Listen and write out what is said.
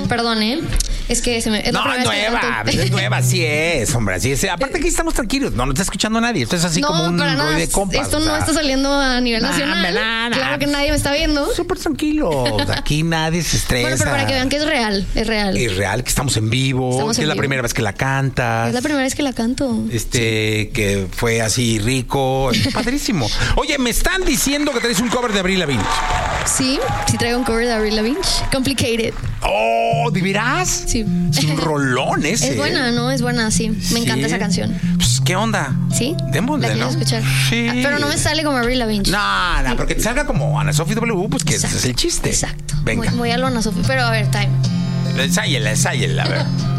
Perdón, es que es la primera vez que es nueva, sí es, hombre, así es. Aparte aquí estamos tranquilos, no está escuchando nadie. Esto es así como un rollo de compas. Esto no está saliendo a nivel nacional. Claro que nadie me está viendo. Súper tranquilo. Aquí nadie se estresa. Bueno, pero para que vean que es real. Es real, que estamos en vivo, que es la primera vez que la cantas. Es la primera vez que la canto. Que fue así rico. Padrísimo. Oye, me están diciendo que traes un cover de Avril Lavigne. Sí traigo un cover de Avril Lavigne. Complicated. Oh, ¿de veras? Sí. Es un rolón ese. Es buena, ¿no? Es buena, sí. Me encanta esa canción. Pues, ¿qué onda? ¿Sí? Démosle, ¿La quieres escuchar? Sí. Pero no me sale como Avril Lavigne. No, porque te salga como Ana Sofía W, pues que ese es el chiste. Exacto. Venga. Muy a lo Ana Sofía. Pero a ver, time. Ensáyela, a ver.